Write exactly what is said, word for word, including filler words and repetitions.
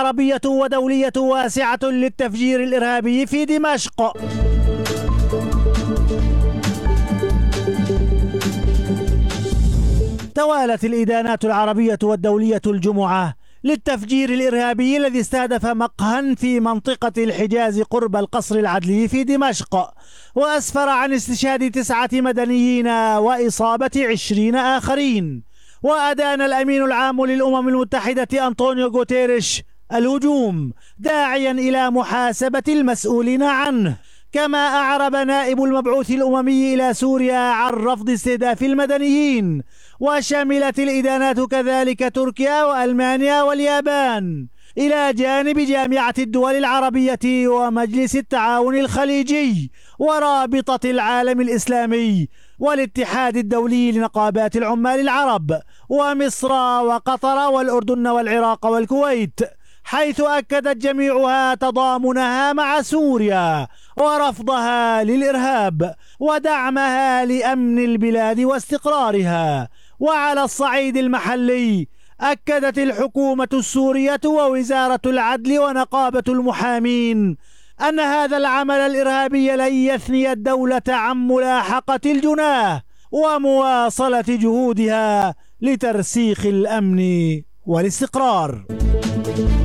عربية ودولية واسعة للتفجير الإرهابي في دمشق. توالت الإدانات العربية والدولية الجمعة للتفجير الإرهابي الذي استهدف مقهى في منطقة الحجاز قرب القصر العدلي في دمشق، وأسفر عن استشهاد تسعة مدنيين وإصابة عشرين آخرين. وأدان الأمين العام للأمم المتحدة أنطونيو غوتيريش الهجوم، داعيا إلى محاسبة المسؤولين عنه. كما أعرب نائب المبعوث الأممي إلى سوريا عن رفض استهداف المدنيين، وشملت الإدانات كذلك تركيا وألمانيا واليابان، إلى جانب جامعة الدول العربية ومجلس التعاون الخليجي ورابطة العالم الإسلامي والاتحاد الدولي لنقابات العمال العرب ومصر وقطر والأردن والعراق والكويت، حيث أكدت جميعها تضامنها مع سوريا ورفضها للإرهاب ودعمها لأمن البلاد واستقرارها. وعلى الصعيد المحلي أكدت الحكومة السورية ووزارة العدل ونقابة المحامين أن هذا العمل الإرهابي لن يثني الدولة عن ملاحقة الجناه ومواصلة جهودها لترسيخ الأمن والاستقرار.